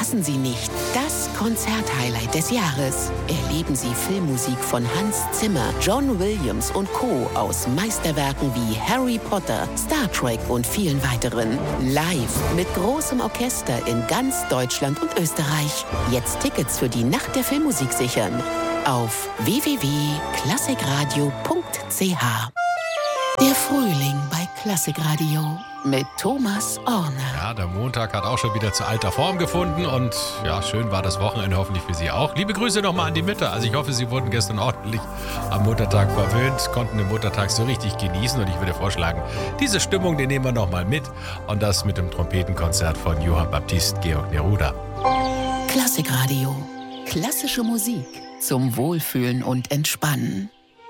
Verpassen Sie nicht das Konzerthighlight des Jahres. Erleben Sie Filmmusik von Hans Zimmer, John Williams und Co. aus Meisterwerken wie Harry Potter, Star Trek und vielen weiteren. Live mit großem Orchester in ganz Deutschland und Österreich. Jetzt Tickets für die Nacht der Filmmusik sichern. Auf www.klassikradio.ch. Der Frühling bei Klassikradio mit Thomas Orne. Ja, der Montag hat auch schon wieder zu alter Form gefunden und ja, schön war das Wochenende hoffentlich für Sie auch. Liebe Grüße nochmal an die Mütter. Also ich hoffe, Sie wurden gestern ordentlich am Muttertag verwöhnt, konnten den Muttertag so richtig genießen und ich würde vorschlagen, diese Stimmung, die nehmen wir nochmal mit und das mit dem Trompetenkonzert von Johann Baptist Georg Neruda. Klassikradio. Klassische Musik zum Wohlfühlen und Entspannen.